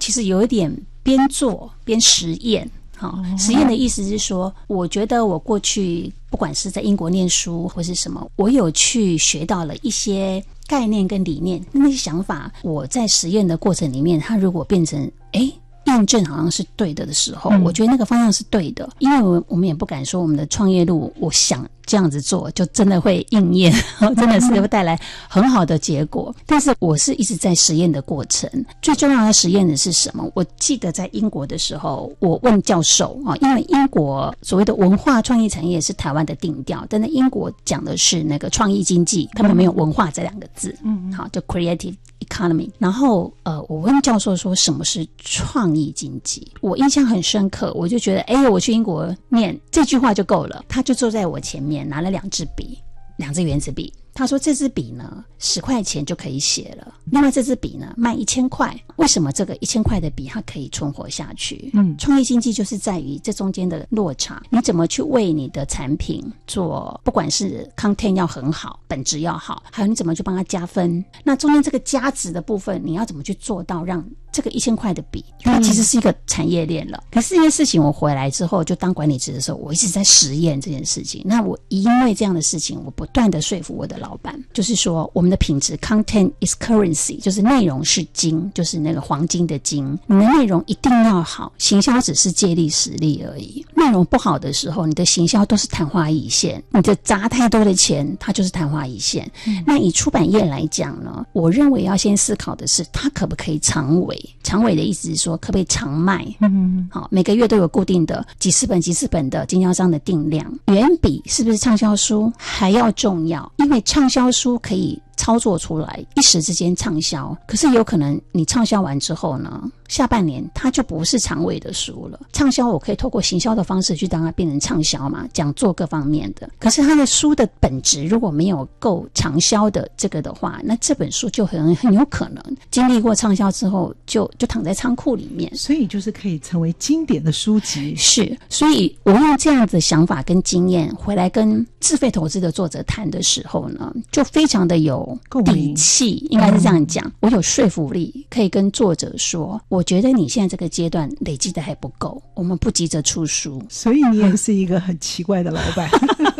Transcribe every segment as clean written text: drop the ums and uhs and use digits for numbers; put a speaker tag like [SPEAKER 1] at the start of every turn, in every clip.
[SPEAKER 1] 其实有一点边做边实验。实验的意思是说，我觉得我过去不管是在英国念书或是什么，我有去学到了一些概念跟理念，那些想法我在实验的过程里面，它如果变成验证好像是对的时候，我觉得那个方向是对的，因为我们也不敢说我们的创业路我想这样子做就真的会应验，真的是会带来很好的结果。但是我是一直在实验的过程。最重要的实验的是什么？我记得在英国的时候，我问教授因为英国所谓的文化创意产业是台湾的定调，但在英国讲的是那个创意经济，他们没有文化这两个字，好，就 creative economy。 然后我问教授说什么是创意经济，我印象很深刻，我就觉得我去英国念这句话就够了。他就坐在我前面拿了2支笔，2支原子笔，他说这支笔呢10块钱就可以写了，另外这支笔呢卖1000块。为什么这个1000块的笔它可以存活下去？创意经济就是在于这中间的落差，你怎么去为你的产品做，不管是 content 要很好，本质要好，还有你怎么去帮它加分，那中间这个加值的部分你要怎么去做到让这个1000块的笔它其实是一个产业链了。可是这件事情我回来之后就当管理职的时候，我一直在实验这件事情。那我因为这样的事情，我不断的说服我的老板，就是说我们的品质 content is currency， 就是内容是金，就是那个黄金的金，你的内容一定要好，行销只是借力使力而已。内容不好的时候，你的行销都是昙花一现，你的砸太多的钱它就是昙花一现。那以出版业来讲呢，我认为要先思考的是它可不可以长尾。长尾的意思是说可不可以长卖，好，每个月都有固定的几十本的经销商的定量，远比是不是畅销书还要重要。因为畅销书可以操作出来，一时之间畅销，可是有可能你畅销完之后呢，下半年它就不是长尾的书了。畅销我可以透过行销的方式去让它变成畅销嘛，讲座各方面的，可是它的书的本质如果没有够长销的这个的话，那这本书就很有可能经历过畅销之后就躺在仓库里面，
[SPEAKER 2] 所以就是可以成为经典的书籍。
[SPEAKER 1] 是，所以我用这样的想法跟经验回来跟自费投资的作者谈的时候呢，就非常的有底气，应该是这样讲，我有说服力可以跟作者说，我觉得你现在这个阶段累积的还不够，我们不急着出书。
[SPEAKER 2] 所以你也是一个很奇怪的老板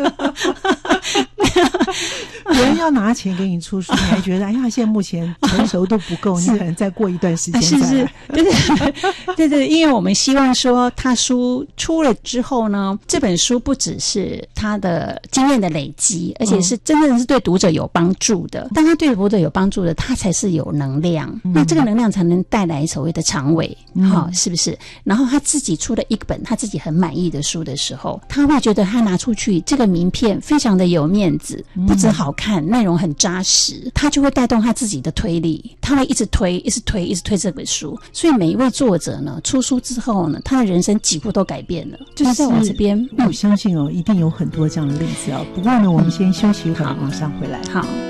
[SPEAKER 2] 别人要拿钱给你出书，你还觉得哎呀现在目前成熟度不够，你可能再过一段时间再来。
[SPEAKER 1] 对，因为我们希望说他书出了之后呢，这本书不只是他的经验的累积，而且是真正是对读者有帮助的。当他对读者有帮助的，他才是有能量，那这个能量才能带来所谓的长尾，是不是？然后他自己出了一本他自己很满意的书的时候，他会觉得他拿出去这个名片非常的有面子，不止好看，内容很扎实，他就会带动他自己的推力，他会一直推这本书。所以每一位作者呢，出书之后呢，他的人生几乎都改变了。就是在我这边，
[SPEAKER 2] 我相信一定有很多这样的例子不过呢，我们先休息一会儿，马上回来。
[SPEAKER 1] 好。